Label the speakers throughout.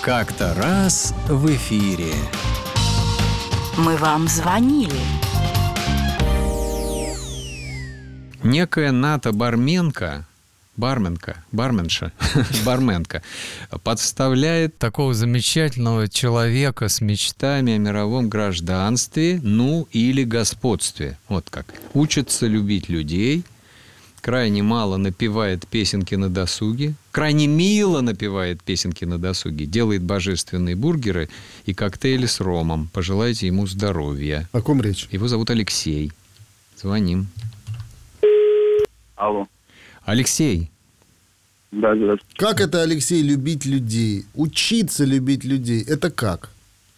Speaker 1: Как-то раз в эфире.
Speaker 2: Мы вам звонили.
Speaker 1: Некая Ната Барменка, барменша, подставляет такого замечательного человека с мечтами о мировом гражданстве, или господстве. Вот как. Учится любить людей, крайне мало напевает песенки на досуге, крайне мило напевает песенки на досуге, делает божественные бургеры и коктейли с ромом. Пожелайте ему здоровья.
Speaker 3: О ком речь?
Speaker 1: Его зовут Алексей. Звоним.
Speaker 4: Алло.
Speaker 1: Алексей.
Speaker 4: Да, здравствуйте.
Speaker 3: Как это, Алексей, любить людей? Учиться любить людей. Это как?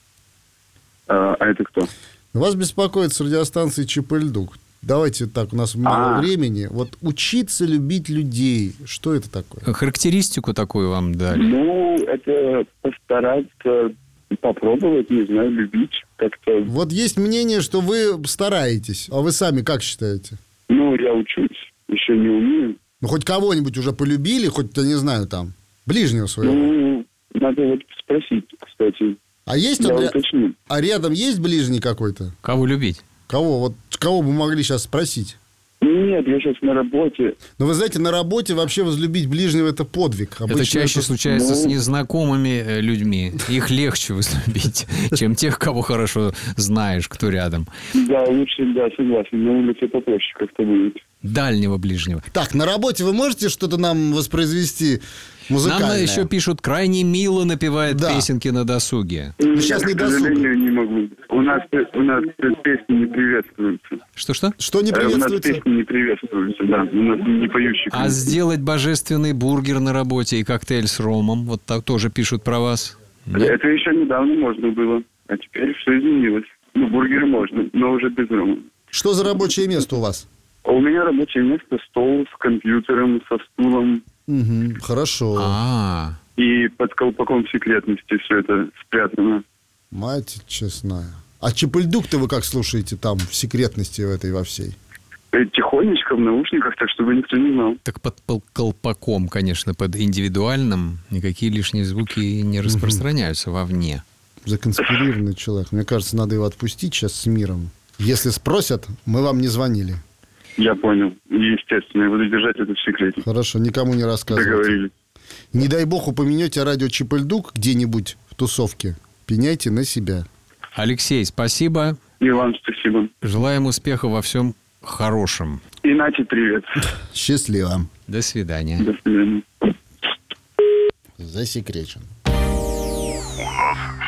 Speaker 4: А это кто?
Speaker 3: Вас беспокоит с радиостанции ЧП-Льдук. Давайте так, у нас мало времени. Вот учиться любить людей. Что это такое?
Speaker 1: Характеристику такую вам дали.
Speaker 4: Это постараться попробовать, не знаю, любить как-то.
Speaker 3: Вот есть мнение, что вы стараетесь. А вы сами как считаете?
Speaker 4: Я учусь, еще не умею.
Speaker 3: Хоть кого-нибудь уже полюбили, хоть, я не знаю, там, ближнего своего.
Speaker 4: Надо вот спросить, кстати.
Speaker 3: А есть
Speaker 4: Я
Speaker 3: он
Speaker 4: уточню.
Speaker 3: А рядом есть ближний какой-то?
Speaker 1: Кого любить?
Speaker 3: Кого бы могли сейчас спросить?
Speaker 4: Нет, я сейчас на работе.
Speaker 3: Но вы знаете, на работе вообще возлюбить ближнего – это подвиг.
Speaker 1: Это чаще случается с незнакомыми людьми. Их легче возлюбить, чем тех, кого хорошо знаешь, кто рядом.
Speaker 4: Да, лучше, да, согласен. На улице попроще как-то будет.
Speaker 1: Дальнего ближнего.
Speaker 3: Так, на работе вы можете что-то нам воспроизвести музыкальное?
Speaker 1: Нам еще пишут, крайне мило напевает песенки на досуге.
Speaker 3: Сейчас не
Speaker 4: к
Speaker 3: досуг.
Speaker 4: сожалению, не могу. У нас песни не приветствуются.
Speaker 1: Что-что?
Speaker 3: Что не
Speaker 4: У нас
Speaker 3: приветствуется?
Speaker 4: песни не приветствуются, да. У нас не поющие.
Speaker 1: А сделать божественный бургер на работе и коктейль с ромом, вот так тоже пишут про вас.
Speaker 4: Это еще недавно можно было, а теперь все изменилось. Бургеры можно, но уже без рома.
Speaker 3: Что за рабочее место у вас?
Speaker 4: У меня рабочее место, стол с компьютером, со стулом.
Speaker 3: Угу, хорошо.
Speaker 4: И под колпаком секретности все это спрятано.
Speaker 3: Мать честная. А ЧП-Льдук-то вы как слушаете там в секретности в этой во всей?
Speaker 4: Тихонечко в наушниках, так чтобы никто не знал.
Speaker 1: Так под колпаком, конечно, под индивидуальным никакие лишние звуки не распространяются вовне.
Speaker 3: Законспирированный человек. Мне кажется, надо его отпустить сейчас с миром. Если спросят, мы вам не звонили.
Speaker 4: Я понял. Естественно, я буду держать это в секрете.
Speaker 3: Хорошо, никому не рассказывайте.
Speaker 4: Договорились.
Speaker 3: Не дай бог упомянете радио ЧП-Льдук где-нибудь в тусовке. Пеняйте на себя.
Speaker 1: Алексей, спасибо.
Speaker 4: И вам спасибо.
Speaker 1: Желаем успеха во всем хорошем.
Speaker 4: И Нате привет.
Speaker 3: Счастливо.
Speaker 1: До свидания.
Speaker 4: До свидания.
Speaker 3: Засекречен.
Speaker 5: У нас